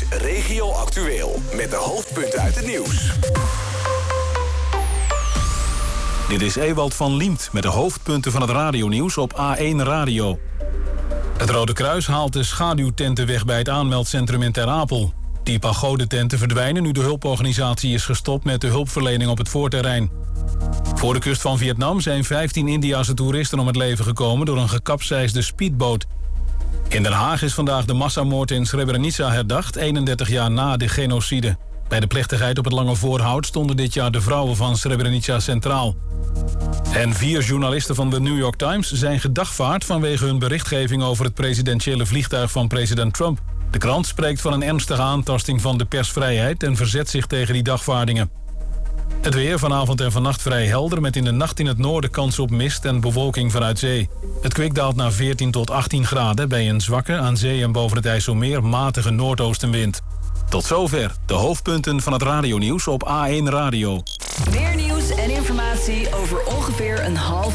Regio Actueel. Met de hoofdpunten uit het nieuws. Dit is Ewald van Liemt met de hoofdpunten van het radionieuws op A1 Radio. Het Rode Kruis haalt de schaduwtenten weg bij het aanmeldcentrum in Ter Apel. Die pagodententen verdwijnen nu de hulporganisatie is gestopt met de hulpverlening op het voorterrein. Voor de kust van Vietnam zijn 15 Indiase toeristen om het leven gekomen door een gekapseisde speedboot. In Den Haag is vandaag de massamoord in Srebrenica herdacht, 31 jaar na de genocide. Bij de plechtigheid op het Lange Voorhout stonden dit jaar de vrouwen van Srebrenica centraal. En 4 journalisten van de New York Times zijn gedagvaard vanwege hun berichtgeving over het presidentiële vliegtuig van president Trump. De krant spreekt van een ernstige aantasting van de persvrijheid en verzet zich tegen die dagvaardingen. Het weer vanavond en vannacht vrij helder met in de nacht in het noorden kans op mist en bewolking vanuit zee. Het kwik daalt naar 14 tot 18 graden bij een zwakke aan zee en boven het IJsselmeer matige noordoostenwind. Tot zover de hoofdpunten van het radionieuws op A1 Radio. Meer nieuws en informatie over ongeveer een half